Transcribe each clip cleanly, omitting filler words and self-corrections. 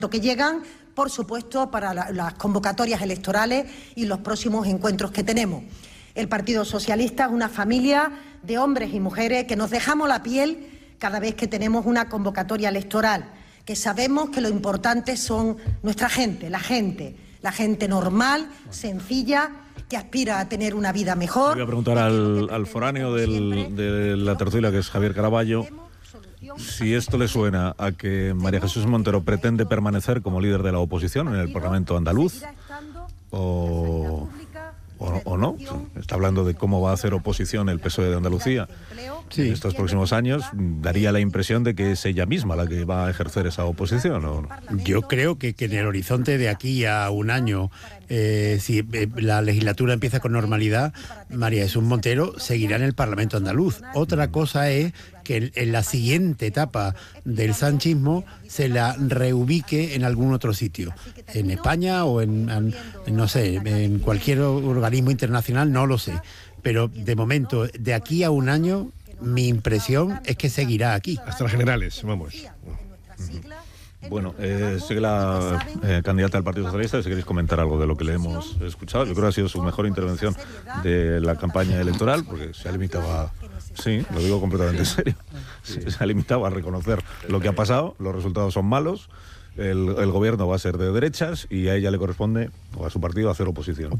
que llegan, por supuesto, para las convocatorias electorales y los próximos encuentros que tenemos. El Partido Socialista es una familia de hombres y mujeres que nos dejamos la piel cada vez que tenemos una convocatoria electoral, que sabemos que lo importante son nuestra gente, la gente normal, sencilla, que aspira a tener una vida mejor. Voy a preguntar al foráneo de la tertulia, que es Javier Caraballo, si esto le suena a que María Jesús Montero pretende permanecer como líder de la oposición en el Parlamento andaluz o no. Está hablando de cómo va a hacer oposición el PSOE de Andalucía en estos próximos años. Daría la impresión de que es ella misma la que va a ejercer esa oposición, ¿o no? Yo creo que en el horizonte de aquí a un año, si la legislatura empieza con normalidad, María Jesús Montero seguirá en el Parlamento andaluz. Otra cosa es que en la siguiente etapa del sanchismo se la reubique en algún otro sitio, en España o no sé, en cualquier organismo internacional, no lo sé. Pero de momento, de aquí a un año, mi impresión es que seguirá aquí. Hasta las generales, vamos. Bueno, sigue la candidata del Partido Socialista. Si queréis comentar algo de lo que le hemos escuchado, yo creo que ha sido su mejor intervención de la campaña electoral, porque se ha limitado a... Sí, lo digo completamente en serio. Se ha limitado a reconocer lo que ha pasado, los resultados son malos, el gobierno va a ser de derechas y a ella le corresponde, o a su partido, hacer oposición.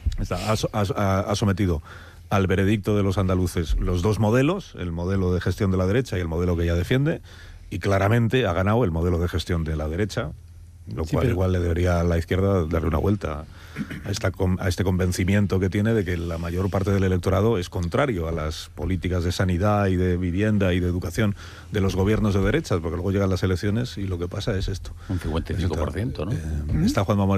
Ha sometido al veredicto de los andaluces los dos modelos, el modelo de gestión de la derecha y el modelo que ella defiende, y claramente ha ganado el modelo de gestión de la derecha, lo cual igual le debería a la izquierda darle una vuelta a este convencimiento que tiene de que la mayor parte del electorado es contrario a las políticas de sanidad y de vivienda y de educación de los gobiernos de derechas, porque luego llegan las elecciones y lo que pasa es esto. Un 55%, ¿no? Está Juanma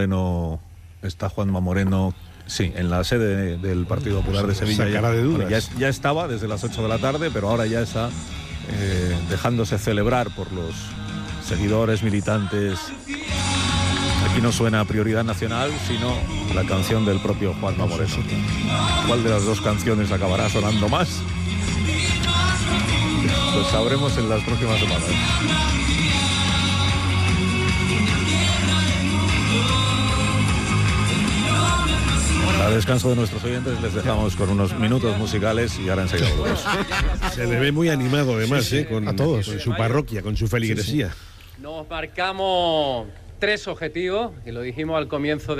Moreno, sí, en la sede del Partido Popular de Sevilla. Ya estaba desde las 8 de la tarde, pero ahora ya está dejándose celebrar por los seguidores, militantes. Aquí no suena Prioridad Nacional, sino la canción del propio Juanma Moreno. ¿Cuál de las dos canciones acabará sonando más? Pues sabremos en las próximas semanas. A descanso de nuestros oyentes les dejamos con unos minutos musicales y ahora enseguida volvemos. Se le ve muy animado además, a todos. Con su parroquia, con su feligresía. Nos marcamos 3 objetivos, y lo dijimos al comienzo de